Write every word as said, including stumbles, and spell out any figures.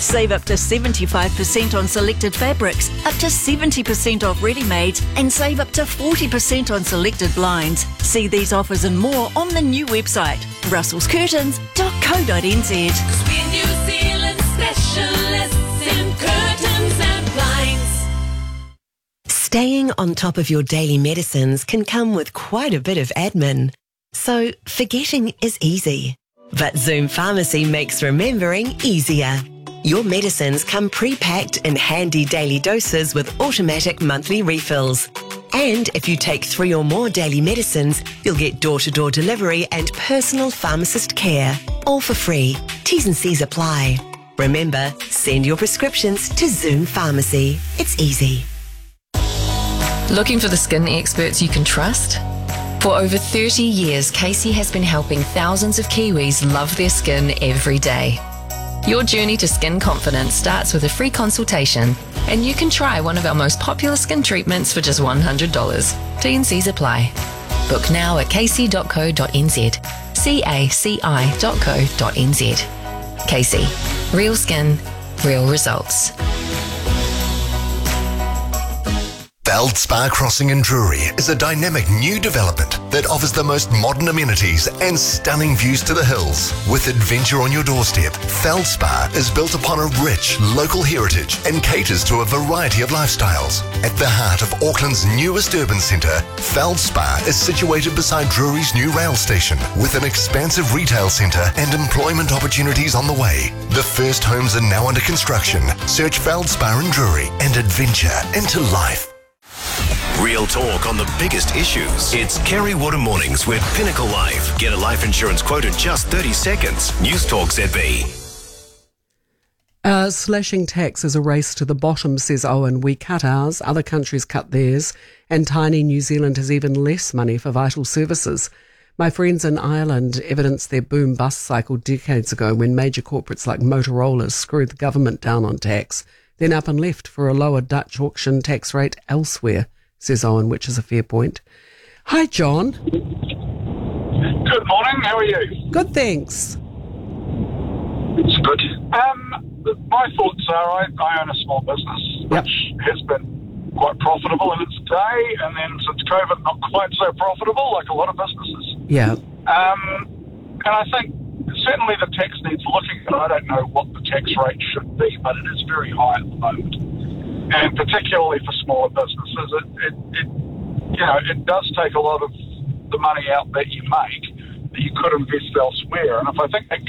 Save up to seventy-five percent on selected fabrics, up to seventy percent off ready-mades, and save up to forty percent on selected blinds. See these offers and more on the new website, russels curtains dot co dot n z. We're New Zealand specialists in curtains and blinds. Staying on top of your daily medicines can come with quite a bit of admin. So forgetting is easy. But Zoom Pharmacy makes remembering easier. Your medicines come pre-packed in handy daily doses with automatic monthly refills. And if you take three or more daily medicines, you'll get door-to-door delivery and personal pharmacist care. All for free. T's and C's apply. Remember, send your prescriptions to Zoom Pharmacy. It's easy. Looking for the skin experts you can trust? For over thirty years, Casey has been helping thousands of Kiwis love their skin every day. Your journey to skin confidence starts with a free consultation, and you can try one of our most popular skin treatments for just one hundred dollars. T and C's apply. Book now at casey dot co dot n z. C A C I dot co dot n z. Casey. Real skin, real results. Feldspar Crossing in Drury is a dynamic new development that offers the most modern amenities and stunning views to the hills. With adventure on your doorstep, Feldspar is built upon a rich local heritage and caters to a variety of lifestyles. At the heart of Auckland's newest urban centre, Feldspar is situated beside Drury's new rail station with an expansive retail centre and employment opportunities on the way. The first homes are now under construction. Search Feldspar in Drury and adventure into life. Real talk on the biggest issues. It's Kerry Water Mornings with Pinnacle Life. Get a life insurance quote in just thirty seconds. News Talk Z B. Uh, slashing tax is a race to the bottom, says Owen. We cut ours, other countries cut theirs, and tiny New Zealand has even less money for vital services. My friends in Ireland evidenced their boom-bust cycle decades ago when major corporates like Motorola screwed the government down on tax, then up and left for a lower Dutch auction tax rate elsewhere, says Owen, which is a fair point. Hi, John. Good morning, how are you? Good, thanks. It's good. Um, my thoughts are I, I own a small business, Yep. which has been quite profitable in its day, and then since COVID, not quite so profitable like a lot of businesses. Yeah. Um, and I think certainly the tax needs looking at. I don't know what the tax rate should be, but it is very high at the moment. And particularly for smaller businesses, it, it, it you know, it does take a lot of the money out that you make that you could invest elsewhere. And if I think that